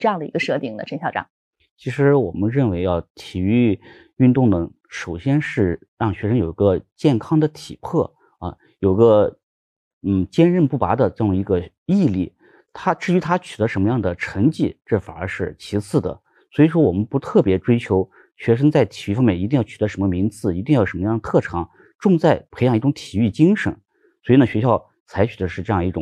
这样的一个设定呢？陈校长。 其实我们认为啊，体育运动呢，首先是让学生有个健康的体魄啊，有个坚韧不拔的这么一个毅力。至于他取得什么样的成绩，这反而是其次的。所以说我们不特别追求学生在体育方面一定要取得什么名次，一定要有什么样的特长，重在培养一种体育精神。所以呢，学校采取的是这样一种